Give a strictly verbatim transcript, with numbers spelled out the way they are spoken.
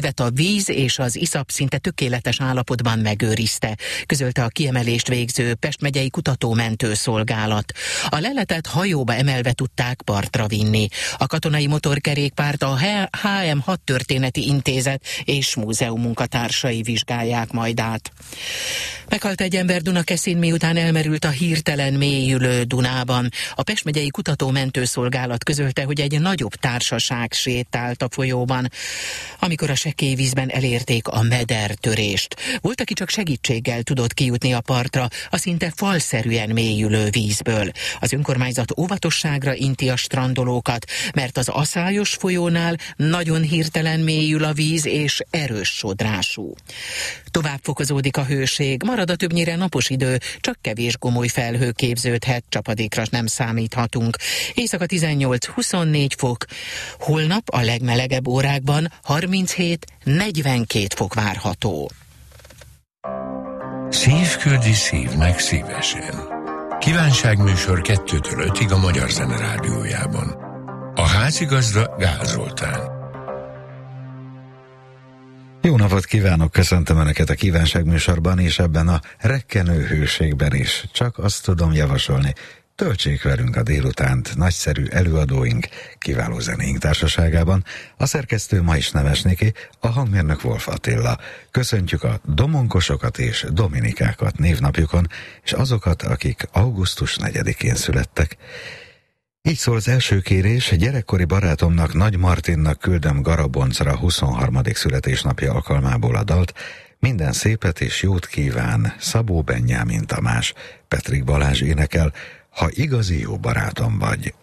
a víz és az iszap szinte tökéletes állapotban megőrizte, közölte a kiemelést végző Pest megyei kutatómentő szolgálat. A leletet hajóba emelve tudták partra vinni. A katonai motorkerékpárt a há em hat Történeti Intézet és múzeum munkatársai vizsgálják majd át. Meghalt egy ember Dunakeszin, miután elmerült a hirtelen mélyülő Dunában. A Pest megyei kutatómentő szolgálat közölte, hogy egy nagyobb társaság sétált a folyóban, amikor a sekély vízben elérték a medertörést. Volt, aki csak segítséggel tudott kijutni a partra, a szinte falszerűen mélyülő vízből. Az önkormányzat óvatosságra inti a strandolókat, mert az aszályos folyónál nagyon hirtelen mélyül a víz és erős sodrású. Tovább fokozódik a hőség, marad a többnyire napos idő, csak kevés gomoly felhő képződhet, csapadékra nem számíthatunk. Éjszaka tizennyolc-huszonnégy fok, holnap a legmelegebb órákban harminchét-negyvenkét fok várható. Szív küldi szívnek szívesen. Kívánságműsor kettőtől ötig a Magyar Zene Rádiójában. A házigazda Gál Zoltán. Jó napot kívánok, köszöntöm Önöket a kívánságműsorban és ebben a rekkenő hőségben is. Csak azt tudom javasolni, töltsék velünk a délutánt nagyszerű előadóink, kiváló zenéink társaságában. A szerkesztő ma is Nemes Niki, a hangmérnök Wolf Attila. Köszöntjük a domonkosokat és dominikákat névnapjukon, és azokat, akik augusztus negyedikén születtek. Így szól az első kérés, gyerekkori barátomnak, Nagy Martinnak küldöm Garaboncra huszonharmadik születésnapja alkalmából a dalt. Minden szépet és jót kíván Szabó Benyámin Tamás. Petrik Balázs énekel, ha igazi jó barátom vagy.